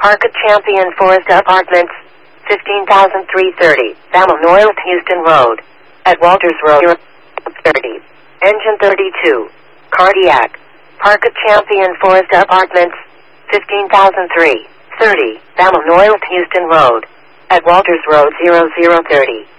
Park at Champion Forest Apartments, 15,330, Bama North Houston Road. At Walters Road, 30. Engine 32. Cardiac. Park at Champion Forest Apartments, 15,330, Bama North Houston Road. At Walters Road 0030.